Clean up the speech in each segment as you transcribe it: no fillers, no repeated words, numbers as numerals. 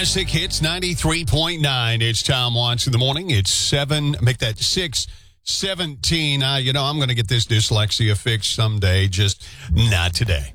Classic Hits 93.9. It's Tom Watts in the morning. It's 6:17. I'm going to get this dyslexia fixed someday, just not today.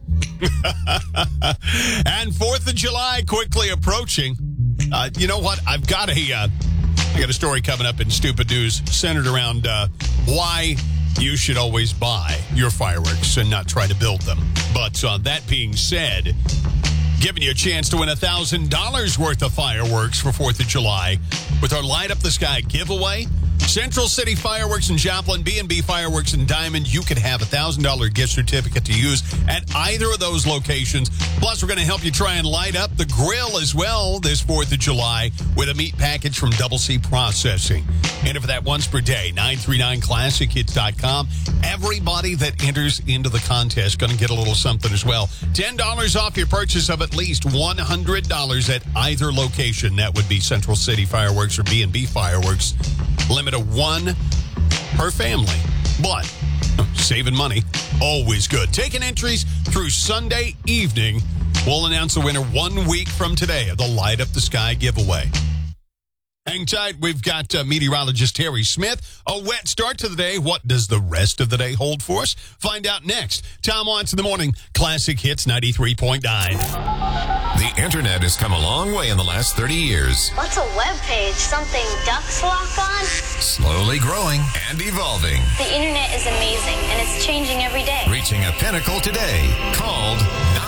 And 4th of July quickly approaching. You know what? I got a story coming up in Stupid News centered around why you should always buy your fireworks and not try to build them. But that being said, giving you a chance to win $1,000 worth of fireworks for 4th of July with our Light Up the Sky giveaway. Central City Fireworks in Joplin, B&B Fireworks in Diamond. You could have a $1,000 gift certificate to use at either of those locations. Plus, we're going to help you try and light up the grill as well this 4th of July with a meat package from Double C Processing. Enter for that once per day, 939classichits.com. Everybody that enters into the contest going to get a little something as well. $10 off your purchase of at least $100 at either location. That would be Central City Fireworks or B&B Fireworks. Limit of one per family, but saving money, always good. Taking entries through Sunday evening. We'll announce the winner 1 week from today of the Light Up the Sky giveaway. Hang tight. We've got meteorologist Terry Smith. A wet start to the day. What does the rest of the day hold for us? Find out next. Tom Watts in the morning. Classic Hits 93.9. The internet has come a long way in the last 30 years. What's a web page? Something ducks walk on? Slowly growing and evolving. The internet is amazing, and it's changing every day. Reaching a pinnacle today called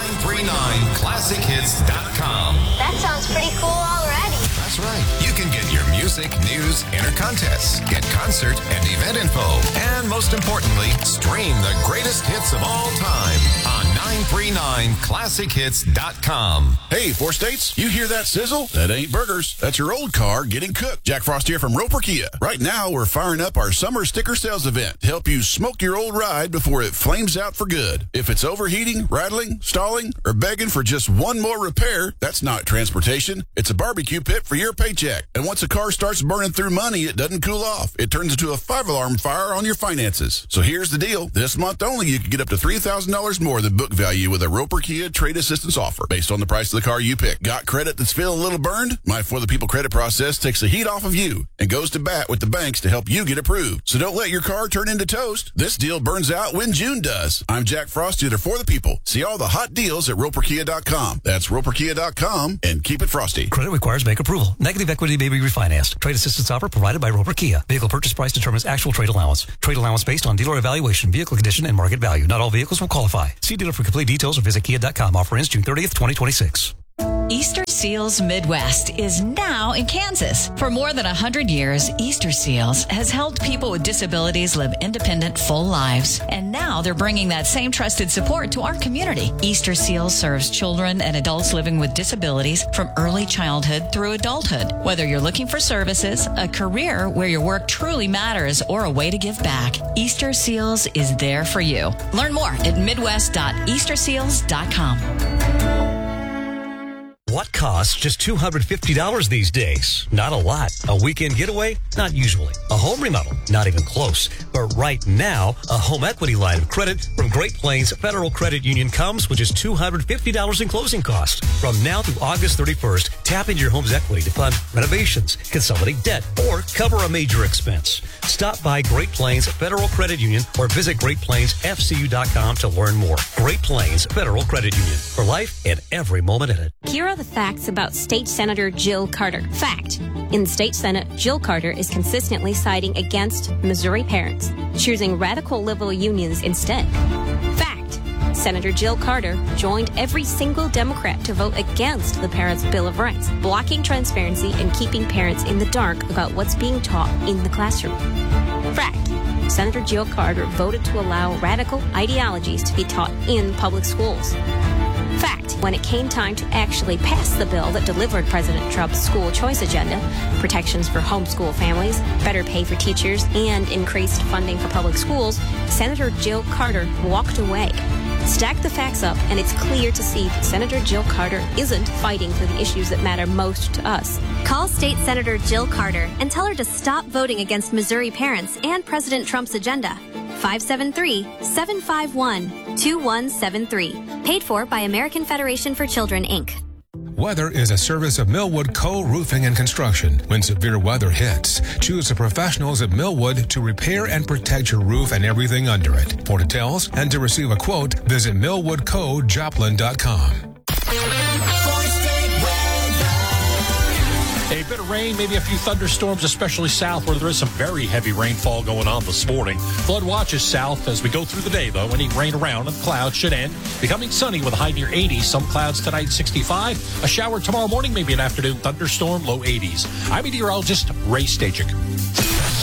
939classichits.com. That sounds pretty cool already. That's right. You can get your music, news, enter contests, get concert and event info, and most importantly, stream the greatest hits of all time on 939classichits.com. Hey, 4 States, you hear that sizzle? That ain't burgers. That's your old car getting cooked. Jack Frost here from Roper Kia. Right now, we're firing up our summer sticker sales event to help you smoke your old ride before it flames out for good. If it's overheating, rattling, stalling, or begging for just one more repair, that's not transportation. It's a barbecue pit for your paycheck. And once a car starts burning through money, it doesn't cool off. It turns into a 5-alarm fire on your finances. So here's the deal. This month only, you can get up to $3,000 more than book value with a Roper Kia trade assistance offer based on the price of the car you pick. Got credit that's feeling a little burned? My For the People credit process takes the heat off of you and goes to bat with the banks to help you get approved. So don't let your car turn into toast. This deal burns out when June does. I'm Jack Frost, dealer for the people. See all the hot deals at roperkia.com. That's roperkia.com, and keep it frosty. Credit requires bank approval. Negative equity may be refinanced. Trade assistance offer provided by Roper Kia. Vehicle purchase price determines actual trade allowance. Trade allowance based on dealer evaluation, vehicle condition, and market value. Not all vehicles will qualify. See dealer for complete details or visit kia.com. Offer ends June 30th, 2026. Easter Seals Midwest is now in Kansas. For more than 100 years, Easter Seals has helped people with disabilities live independent, full lives. And now they're bringing that same trusted support to our community. Easter Seals serves children and adults living with disabilities from early childhood through adulthood. Whether you're looking for services, a career where your work truly matters, or a way to give back, Easter Seals is there for you. Learn more at midwest.easterseals.com. What costs just $250 these days? Not a lot. A weekend getaway? Not usually. A home remodel? Not even close. But right now, a home equity line of credit from Great Plains Federal Credit Union comes with just $250 in closing costs. From now through August 31st, tap into your home's equity to fund renovations, consolidate debt, or cover a major expense. Stop by Great Plains Federal Credit Union or visit GreatPlainsFCU.com to learn more. Great Plains Federal Credit Union. For life and every moment in it. Here are the facts about State Senator Jill Carter. Fact. In the State Senate, Jill Carter is consistently siding against Missouri parents, choosing radical liberal unions instead. Fact. Senator Jill Carter joined every single Democrat to vote against the Parents' Bill of Rights, blocking transparency and keeping parents in the dark about what's being taught in the classroom. Fact. Senator Jill Carter voted to allow radical ideologies to be taught in public schools. Fact. When it came time to actually pass the bill that delivered President Trump's school choice agenda, protections for homeschool families, better pay for teachers, and increased funding for public schools, Senator Jill Carter walked away. Stack the facts up, and it's clear to see that Senator Jill Carter isn't fighting for the issues that matter most to us. Call State Senator Jill Carter and tell her to stop voting against Missouri parents and President Trump's agenda. 573-751-2173. Paid for by American Federation for Children, Inc. Weather is a service of Millwood Co. Roofing and Construction. When severe weather hits, choose the professionals at Millwood to repair and protect your roof and everything under it. For details and to receive a quote, visit millwoodcojoplin.com. A bit of rain, maybe a few thunderstorms, especially south where there is some very heavy rainfall going on this morning. Flood watches south as we go through the day, though. Any rain around and clouds should end. Becoming sunny with a high near 80. Some clouds tonight, 65. A shower tomorrow morning, maybe an afternoon thunderstorm, low 80s. I'm meteorologist Ray Stajic.